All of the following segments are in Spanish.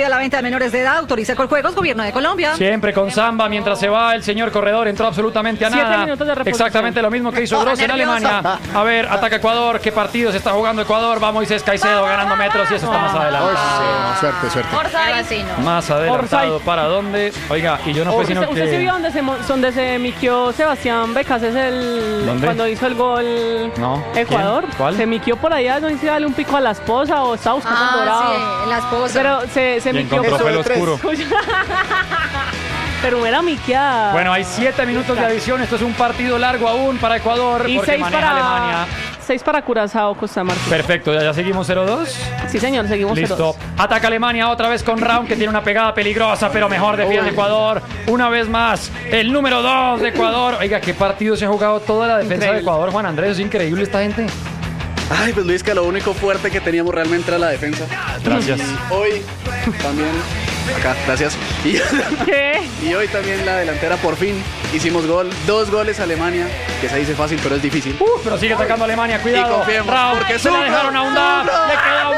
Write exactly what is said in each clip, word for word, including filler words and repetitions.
a la venta de menores de edad. Autoriza con juegos, Gobierno de Colombia. Siempre con samba, mientras se va el señor corredor, entró absolutamente a Siete nada. minutos de reposición. Exactamente lo mismo que hizo Gross en Alemania. A ver, ataca Ecuador. ¿Qué partido se está jugando Ecuador? Va Moisés Caicedo ganando metros y eso está más adelante. Uy, sí, no, suerte, suerte. Más adelantado. Orsay. ¿Para dónde? Oiga, y yo no fue ¿Usted, sino usted sí que... vio donde se, mo- donde se miquió Sebastián Becas? Es el... ¿Dónde? Cuando hizo el gol No. Ecuador. ¿Quién? ¿Cuál? Se miquió por allá, no hizo darle un pico a la esposa o estaba buscando el dorado. Ah, sí, la esposa. Pero se, se Y miquió encontró por... pelo oscuro. Pero era miqueada. Bueno, hay siete minutos de adición. Esto es un partido largo aún para Ecuador. Y porque seis maneja para... Alemania. Seis para Curazao, Costa Marfil. Perfecto, ya, ya seguimos cero dos. Sí, señor, seguimos cero Listo. dos. Ataca Alemania otra vez con Raum, que tiene una pegada peligrosa, pero mejor defiende Ecuador. Una vez más, el número dos de Ecuador. Oiga, qué partido se ha jugado toda la defensa Increíble. de Ecuador, Juan Andrés. Es increíble esta gente. Ay, pues Luis, que lo único fuerte que teníamos realmente era la defensa. Gracias. Hoy también, acá, gracias. Y, ¿Qué? y hoy también la delantera, por fin, hicimos gol. Dos goles a Alemania, que se dice fácil, pero es difícil. Uh, pero sigue atacando Alemania, cuidado. Y confiemos, Raum, porque se la sufro, dejaron a Undaf. sufro. Le queda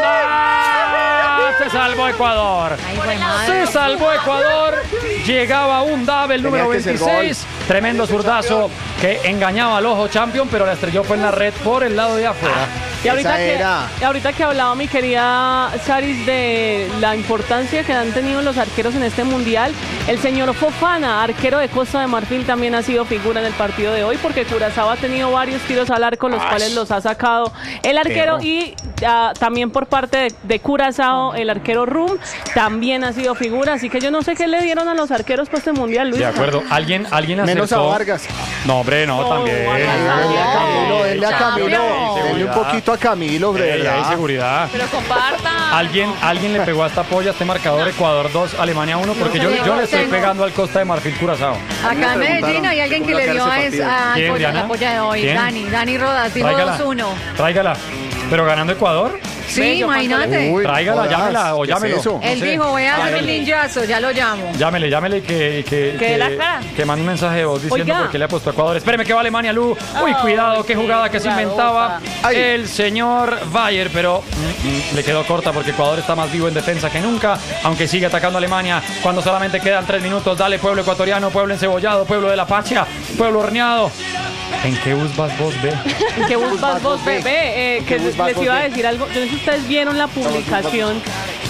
Undaf. Se salvó Ecuador. Se salvó Ecuador. Llegaba Undaf, el número que ser veintiséis. Tremendo zurdazo que engañaba al ojo champion, pero la estrelló fue en la red por el lado de afuera. Y ahorita, Esa que, era. y ahorita que hablaba mi querida Saris de la importancia que han tenido los arqueros en este mundial, el señor Fofana, arquero de Costa de Marfil, también ha sido figura en el partido de hoy porque Curazao ha tenido varios tiros al arco, los cuales los ha sacado el arquero. Perro. Y uh, también por parte de, de Curazao, el arquero Rum también ha sido figura. Así que yo no sé qué le dieron a los arqueros para este mundial, Luis. De acuerdo. ¿Alguien, alguien Menos a acertó? Vargas. No, hombre, no, No, también. Vargas. Denle a Camilo, denle a Camilo. Camilo. Denle un poquito a Camilo, de Eh, hay verdad. seguridad. Pero comparta. ¿Alguien, alguien le pegó a esta polla, a este marcador Ecuador dos, Alemania uno, porque yo, yo le estoy pegando al Costa de Marfil Curazao. Acá en Medellín hay alguien que le dio a esa ¿Quién, polla, Diana? la polla de hoy. ¿Quién? Dani, Dani Rodas, dijo Tráigala. dos uno. Tráigala. Pero ganando Ecuador, Sí, imagínate. Uy, tráigala, jodas, llámela o ¿qué es llámelo. eso? No Él sé. dijo, voy a hacer Ah, un ninjazo, ya lo llamo. Llámele, llámele y que, que, Que dé la cara. que mande un mensaje de voz diciendo Oiga. por qué le ha puesto a Ecuador. Espéreme que va Alemania, Lu. Uy, Oh, cuidado, qué jugada que se jugadota. inventaba Ay. el señor Bayer, pero mm, mm, le quedó corta porque Ecuador está más vivo en defensa que nunca, aunque sigue atacando a Alemania cuando solamente quedan tres minutos. Dale, pueblo ecuatoriano, pueblo encebollado, pueblo de la Pacha, pueblo horneado. ¿En qué bus vas vos, ve? ¿En qué bus vas vos, ve? bebé? Eh, que bus les vas vos, iba a ve? decir algo. Yo no sé si ustedes vieron la publicación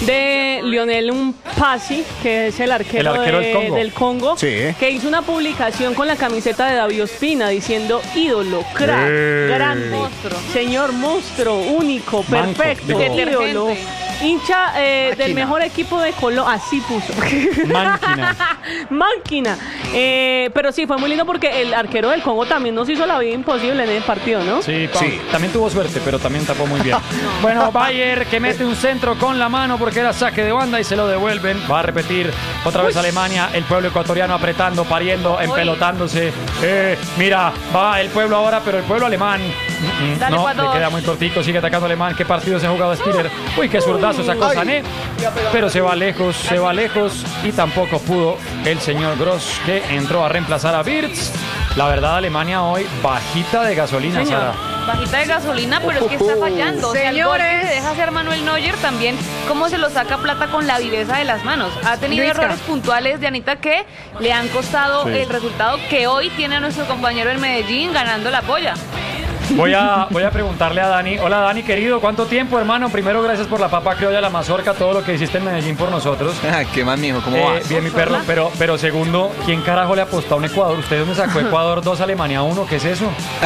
de Lionel Mpasi, que es el arquero, El arquero de- del Congo. del Congo, Sí. que hizo una publicación con la camiseta de David Ospina diciendo ídolo, crack, Eh. grande, Monstruo. señor monstruo, único, Manco, perfecto, digo. ídolo, hincha eh, del Máquina. mejor equipo de Colombia, así puso. Máquina. Máquina. Eh, pero sí, fue muy lindo porque el arquero del Congo también nos hizo la vida imposible en el partido, ¿no? Sí, Sí. sí, también tuvo suerte, pero también tapó muy bien. Bueno, Bayer que mete un centro con la mano porque era saque de banda y se lo devuelven. Va a repetir otra vez Alemania, el pueblo ecuatoriano apretando, pariendo, empelotándose. Eh, mira, va el pueblo ahora, pero el pueblo alemán. Mm, mm, Dale, no, pa' le dos. queda muy cortico, sigue atacando Alemán. ¿Qué partido se ha jugado Stiller? Uy, qué zurdazo sacó Ay. Sané. Pero se va lejos, se va lejos y tampoco pudo el señor Gross que entró a reemplazar a Wirtz. La verdad, Alemania hoy bajita de gasolina, Señor. Sara. Bajita de gasolina, pero es que está fallando. O sea, el gol que Señores. se deja hacer Manuel Neuer también, cómo se lo saca Plata con la viveza de las manos. Ha tenido Luisca. errores puntuales de Anita que le han costado Sí. el resultado que hoy tiene a nuestro compañero en Medellín ganando la polla. Voy a, voy a preguntarle a Dani. Hola Dani, querido, ¿cuánto tiempo, hermano? Primero, gracias por la papa criolla, la mazorca, todo lo que hiciste en Medellín por nosotros. ¿Qué más, mijo? ¿Cómo Eh, vas? bien, mi perro, pero, pero segundo, ¿quién carajo le apostó a un Ecuador? ¿Usted dónde sacó Ecuador dos, Alemania uno? ¿Qué es eso?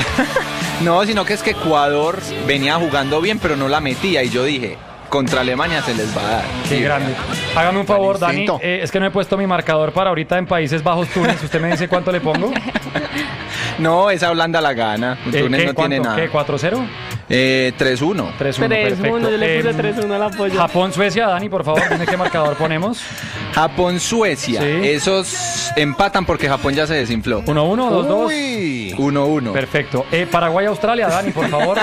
No, sino que es que Ecuador venía jugando bien, pero no la metía. Y yo dije, contra Alemania se les va a dar. Qué Sí, grande. Hágame un favor, Dani. instinto. eh, es que no he puesto mi marcador para ahorita en Países Bajos, Túnez. ¿Usted me dice cuánto le pongo? No, esa Holanda la gana. Eh, Túnez ¿qué, no tiene cuánto? nada. ¿Qué? ¿cuatro cero? Eh, tres uno. tres uno, tres perfecto. uno, yo le puse Em, tres uno al apoyo. Japón, Suecia, Dani, por favor, dime qué marcador ponemos. Japón, Suecia. Sí. Esos empatan porque Japón ya se desinfló. uno uno, dos dos. Uy. uno uno. Perfecto. Eh, Paraguay, Australia, Dani, por favor.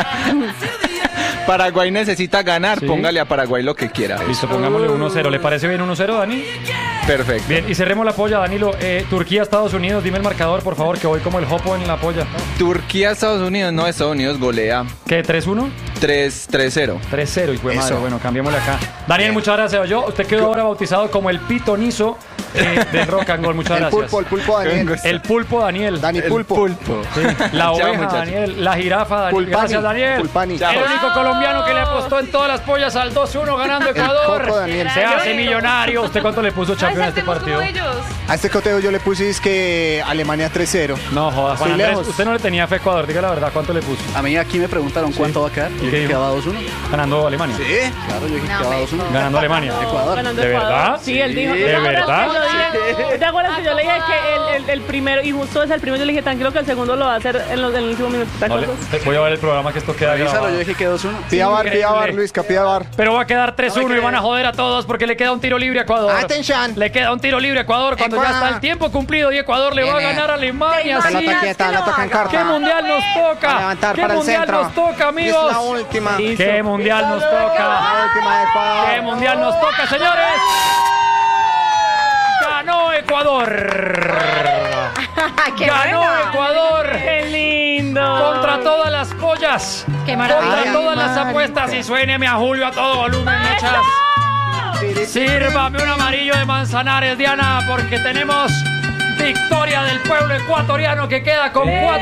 Paraguay necesita ganar. Sí. Póngale a Paraguay lo que quiera. Listo, pongámosle uno cero. ¿Le parece bien uno cero, Dani? Perfecto. Bien, y cerremos la polla, Danilo. Eh, Turquía, Estados Unidos, dime el marcador, por favor, que voy como el jopo en la polla. Turquía, Estados Unidos, no, Estados Unidos golea ¿Qué? ¿tres uno? tres cero. tres cero, y fue madre. Eso. Bueno, cambiémosle acá. Daniel, muchas gracias. Yo, usted quedó ahora bautizado como el pitonizo eh, de Rock and Roll. Muchas El gracias. pulpo, el pulpo Daniel. El pulpo Daniel. Dani El Pulpo. pulpo. Sí, la Chao, oveja, muchachos. Daniel. La jirafa, Daniel. Pulpani. Gracias, Daniel. Pulpani. El Chao. único colombiano que le apostó en todas las pollas al dos uno ganando Ecuador. coco, Daniel. Se hace millonario. ¿Usted cuánto le puso, Ay, campeón, a este saltemos partido? como ellos. A este coteo yo le puse es que Alemania tres cero. No, jodas, Juan Estoy Andrés, lejos. usted no le tenía fe a Ecuador, diga la verdad, ¿cuánto le puso? A mí aquí me preguntaron cuánto va a quedar. Yo qué dije que dijo? quedaba dos uno. Ganando Alemania. Sí, claro, yo dije que No, quedaba me- dos uno. Ganando Alemania. Ecuador. Ganando ¿De Ecuador. verdad? Sí, él dijo. ¿De ¿Te acuerdas verdad? que yo dije- ¿Te acuerdas que yo le dije que el, el, el primero, y justo es el primero, yo le dije, tranquilo que el segundo lo va a hacer en los del último minuto? ¿Te No, le- acuerdas? te- voy a ver el programa que esto queda Revísalo, grabado. yo dije que dos uno. Pida bar, pida bar, Increíble. Luisca, pida bar. Pero va a quedar tres uno y van a joder a todos porque le queda un tiro libre a Ecuador. Atención. Le queda un tiro libre a Ecuador cuando ya Ecuador. está el tiempo cumplido y Ecuador le va a Viene. ganar a Alemania. ¿Te Sí. imaginas que lo haga? ¿Qué mundial nos toca? A levantar ¿Qué para el mundial centro. nos toca, Es la amigos? última. ¿Qué mundial nos La toca? última de Ecuador. ¿Qué mundial nos toca, señores? Ganó Ecuador. ¡Qué Ganó buena! Ecuador. ¡Qué lindo! Contra todas las pollas. ¡Qué Contra maravilla! todas las apuestas. Y suéneme a Julio a todo volumen, muchas. Sírvame un amarillo de Manzanares, Diana, porque tenemos victoria del pueblo ecuatoriano que queda con cuatro.